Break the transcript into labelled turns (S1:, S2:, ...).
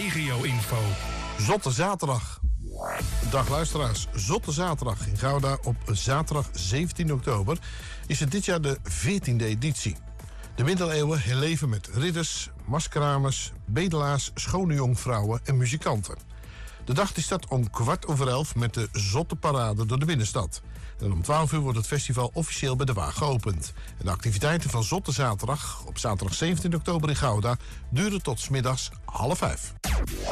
S1: regio-info.
S2: Zotte Zaterdag. Dag luisteraars. Zotte Zaterdag in Gouda op zaterdag 17 oktober is het dit jaar de 14e editie. De middeleeuwen herleven met ridders, maskramers, bedelaars, schone jongvrouwen en muzikanten. De dag die start om 11:15 met de Zotte Parade door de binnenstad. En om 12 uur wordt het festival officieel bij de Waag geopend. En de activiteiten van Zotte Zaterdag op zaterdag 17 oktober in Gouda duren tot 's middags 16:30.